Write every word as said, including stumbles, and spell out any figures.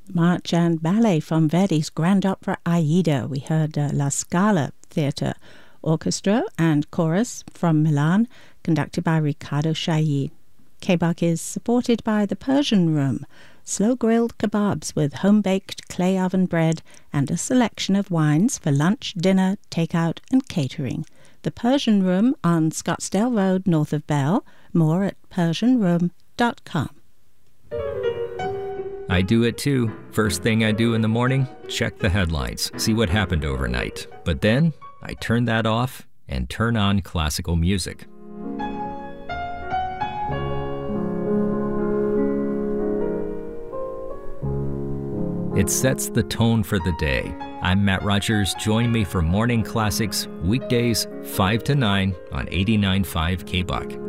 march and ballet from Verdi's Grand Opera Aida. We heard uh, La Scala Theatre Orchestra and Chorus from Milan, conducted by Riccardo Chailly. K B U C is supported by the Persian Room, slow-grilled kebabs with home-baked clay oven bread and a selection of wines for lunch, dinner, takeout and catering. The Persian Room on Scottsdale Road, north of Bell. More at persian room dot com. I do it too. First thing I do in the morning, check the headlines, see what happened overnight. But then I turn that off and turn on classical music. It sets the tone for the day. I'm Matt Rogers. Join me for Morning Classics, weekdays five to nine on eighty-nine point five K B U C.